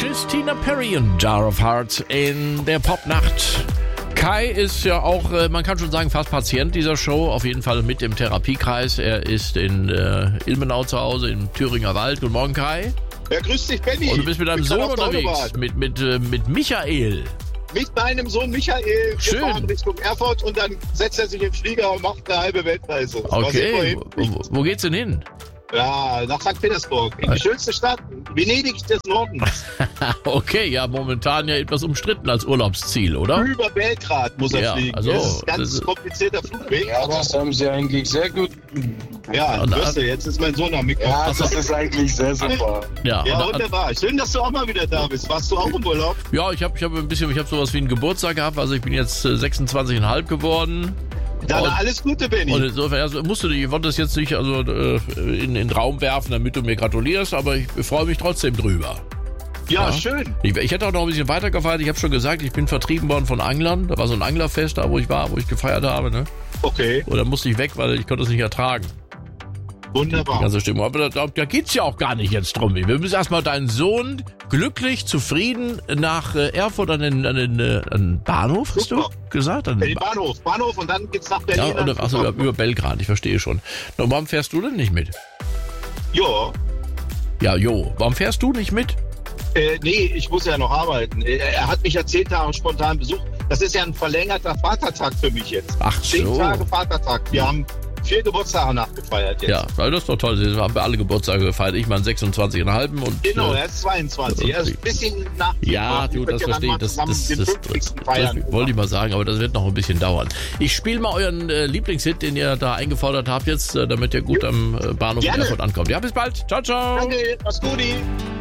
Christina Perri und Jar of Hearts in der Popnacht. Kai ist ja auch, man kann schon sagen, fast Patient dieser Show, auf jeden Fall mit im Therapiekreis. Er ist in Ilmenau zu Hause, im Thüringer Wald. Guten Morgen, Kai. Ja, grüß dich, Benni. Und du bist mit deinem Sohn unterwegs, mit Michael. Mit meinem Sohn Michael. Schön. Wir fahren Richtung Erfurt und dann setzt er sich im Flieger und macht eine halbe Weltreise. Okay, wo geht's denn hin? Ja, nach St. Petersburg, in die schönste Stadt, Venedig des Nordens. Okay, ja, momentan ja etwas umstritten als Urlaubsziel, oder? Über Belgrad muss er fliegen. Also, das ist ein ganz komplizierter Flugweg. Ja, das haben sie eigentlich sehr gut. Ja, weißt du, jetzt ist mein Sohn am Mikro. Ja, das ist eigentlich sehr super. Ja, Ja, wunderbar. Schön, dass du auch mal wieder da bist. Warst du auch im Urlaub? ja, ich hab sowas wie einen Geburtstag gehabt, also ich bin jetzt 26,5 geworden. Dann alles Gute, Benni. Und insofern ich wollte das jetzt nicht in den Raum werfen, damit du mir gratulierst, aber ich freue mich trotzdem drüber. Ja, schön. Ich hätte auch noch ein bisschen weiter gefeiert. Ich habe schon gesagt, ich bin vertrieben worden von Anglern. Da war so ein Anglerfest da, wo ich gefeiert habe. Ne? Okay, Und dann musste ich weg, weil ich konnte es nicht ertragen. Die wunderbar. ganze Stimmung. Aber da geht's ja auch gar nicht jetzt drum. Wir müssen erstmal deinen Sohn glücklich, zufrieden nach Erfurt an den Bahnhof, hast du Super. gesagt? Ja, den Bahnhof und dann geht's nach Berlin. Ja, oder über Belgrad, ich verstehe schon. Na, warum fährst du denn nicht mit? Ja. Ja, warum fährst du nicht mit? Nee, ich muss ja noch arbeiten. Er hat mich ja 10 Tage spontan besucht. Das ist ja ein verlängerter Vatertag für mich jetzt. Ach 10 so. Tage Vatertag. Wir haben 4 Geburtstage nachgefeiert jetzt. Ja, weil das ist doch toll. Das haben wir alle Geburtstage gefeiert. Ich meinen 26,5 und... Genau, er ist 22. Er ist ein bisschen nach. Ja, du, das verstehe ich. Das wollte ich mal sagen, aber das wird noch ein bisschen dauern. Ich spiele mal euren Lieblingshit, den ihr da eingefordert habt jetzt, damit ihr gut am Bahnhof in Gerne. Erfurt ankommt. Ja, bis bald. Ciao, ciao. Danke, mach's gut.